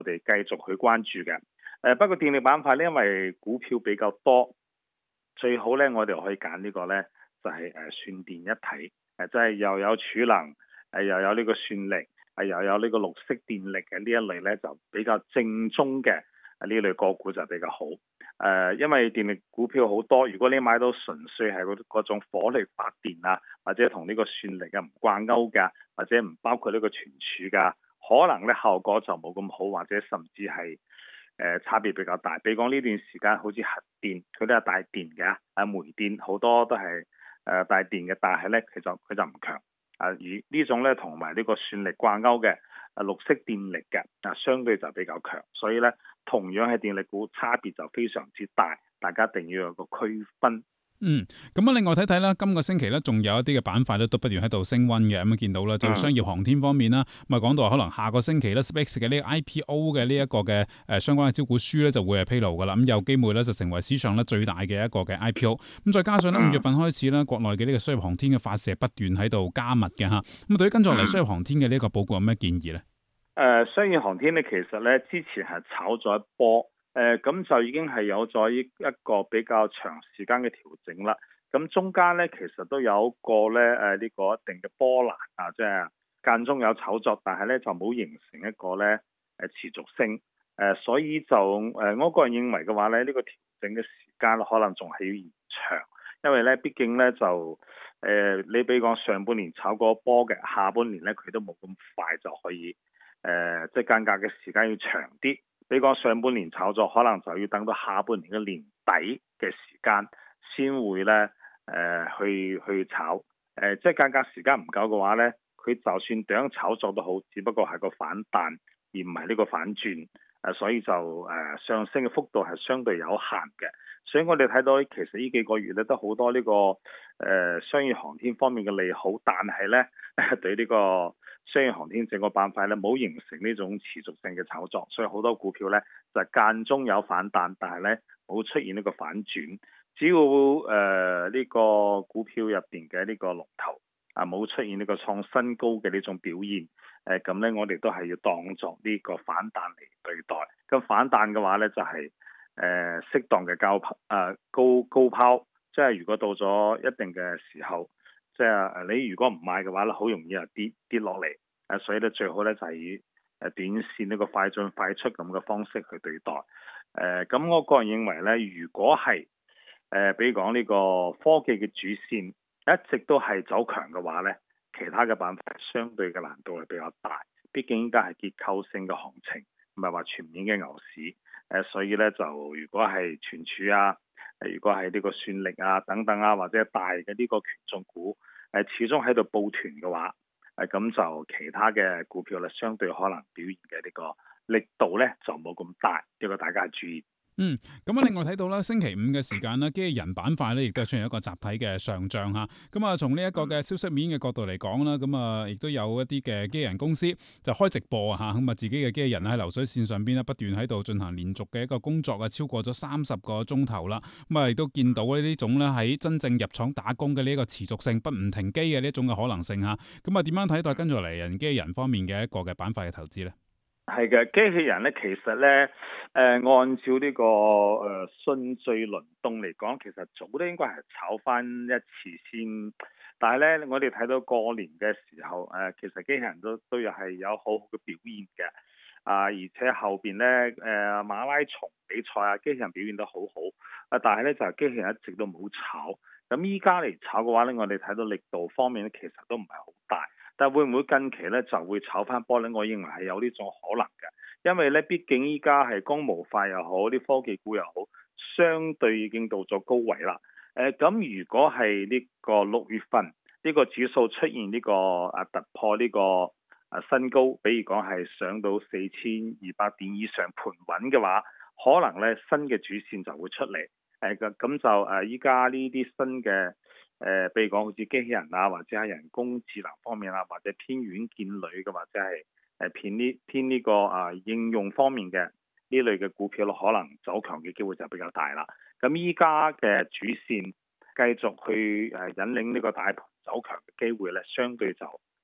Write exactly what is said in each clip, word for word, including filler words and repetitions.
我哋繼續去關注嘅。誒不過電力板塊咧，因為股票比較多，最好咧我哋可以揀呢個咧就係誒算電一體，誒即係又有儲能，誒又有呢個算力，誒又有呢個綠色電力嘅呢一類咧就比較正宗嘅呢類個股就比較好。誒因為電力股票好多，如果你買到純粹係嗰嗰種火力發電啊，或者同呢個算力啊唔掛鈎㗎，或者唔包括呢個存儲㗎，可能咧效果就冇咁好，或者甚至係。誒、呃、差別比較大，比如講呢段時間好似核電，佢都係帶電嘅，啊煤電好多都係誒帶電嘅，但係咧佢就佢就唔強，啊而呢種咧同埋呢個算力掛鈎嘅啊綠色電力嘅啊相對就比較強，所以咧同樣係電力股差別就非常之大，大家一定要有個區分。 嗯，咁啊，另外睇睇啦，今個星期咧，仲有一啲嘅板塊咧，都不斷喺度升溫嘅。咁啊，見到啦，就商業航天方面啦，咁啊講到話可能下個星期咧 SpaceX 嘅呢個 I P O 嘅呢一個嘅誒相關嘅招股書咧，就會係披露噶啦。咁有機會咧就成為史上咧最大嘅一個嘅 I P O。咁再加上咧五月份開始咧，國內嘅呢個商業航天嘅發射不斷喺度加密嘅吓。咁啊，對於跟住落嚟商業航天嘅呢一個報告有咩建議咧？誒、 呃，商業航天咧，其實咧之前係炒咗一波，誒、呃、咁就已經係有咗一個比較長時間嘅調整啦。咁中間咧，其實都有一個咧，誒、呃、呢、這個一定嘅波瀾啊，即係間中有炒作，但係咧就冇形成一個咧誒、呃、持續性，誒、呃、所以就誒、呃、我個人認為嘅話咧，呢、這個調整嘅時間可能仲係要延長，因為咧畢竟咧就誒、呃、你比如講上半年炒過波嘅，下半年咧佢都冇咁快就可以誒、呃、即係間隔嘅時間要長啲，比如講上半年炒作，可能就要等到下半年嘅年底嘅時間先會咧。誒、呃、去去炒，誒、呃、即係間隔時間唔夠嘅話呢，佢就算點樣炒作都好，只不過係個反彈，而唔係呢個反轉，誒、呃、所以就誒、呃、上升嘅幅度係相對有限嘅。所以我哋睇到其實呢幾個月咧都好多呢、這個誒、呃、商業航天方面嘅利好，但係呢對呢個商業航天整個板塊呢冇形成呢種持續性嘅炒作，所以好多股票呢就間中有反彈，但係呢冇出現呢個反轉。只要誒呢、呃這個股票入邊嘅呢個龍頭啊冇出現呢個創新高嘅呢種表現，誒咁咧我哋都係要當作呢個反彈嚟對待。咁反彈嘅話咧就係、是、誒、呃、適當嘅高拋啊高高拋，即係如果到咗一定嘅時候，即係你如果唔買嘅話咧，好容易啊跌跌落嚟。誒所以咧最好咧就係以誒短線呢個快進快出咁嘅方式去對待。誒、呃、咁我個人認為咧，如果係誒、呃，比如講呢個科技嘅主線一直都係走強嘅話呢，其他嘅板塊相對嘅難度係比較大。畢竟依家係結構性嘅行情，唔係話全面嘅牛市。誒、呃，所以呢，就如果係存儲啊，如果係呢個算力啊等等啊，或者大嘅呢個權重股，誒、呃、始終喺度抱團嘅話，誒、呃、咁就其他嘅股票呢，相對可能表現嘅呢個力度呢，就冇咁大，呢、這個大家注意。 嗯，咁啊，另外睇到啦，星期五嘅時間咧，機器人板塊咧，亦都係出現一個集體嘅上漲吓。咁啊，從呢一個嘅消息面嘅角度嚟講啦，咁啊，亦都有一啲嘅機器人公司就開直播啊吓，咁啊，自己嘅機器人喺流水線上邊咧，不斷喺度進行連續嘅一個工作啊，超過咗三十個鐘頭啦。咁啊，亦都見到呢啲種咧喺真正入廠打工嘅呢一個持續性不唔停機嘅呢一種嘅可能性吓。咁啊，點樣睇待跟住嚟人機器人方面嘅一個嘅板塊嘅投資咧？ 係嘅，機器人咧，其實咧，誒、呃，按照呢、這個誒順序輪動嚟講，其實早都應該係炒翻一次先。但係咧，我哋睇到過年嘅時候，誒、呃，其實機器人都都又係有好好嘅表現嘅。啊、呃，而且後邊咧，誒、呃，馬拉松比賽啊，機器人表現得好好。啊，但係咧就係、是、機器人一直都冇炒。咁依家嚟炒嘅話咧，我哋睇到力度方面咧，其實都唔係好大。但會唔會近期咧就會炒翻波咧？我認為係有呢種可能嘅，因為咧畢竟依家係光模塊又好，啲科技股又好，相對已經到咗高位啦。誒、呃，咁如果係呢個六月份呢、呢個指數出現呢、呢個啊突破呢個啊新高，比如講係上到四千二百點以上盤穩嘅話，可能咧新嘅主線就會出嚟。誒、呃，咁就誒依家呢啲新嘅。誒、呃，比如講好似機器人啊，或者係人工智能方面啊，或者偏軟件類嘅，或者係誒偏呢偏呢個啊應用方面嘅呢類嘅股票咯，可能走強嘅機會就比較大啦。咁依家嘅主線繼續去誒引領呢個大盤走強嘅機會咧，相對就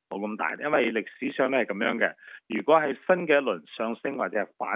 冇咁大，因為歷史上咧係咁樣嘅。如果係新嘅一輪上升或者係反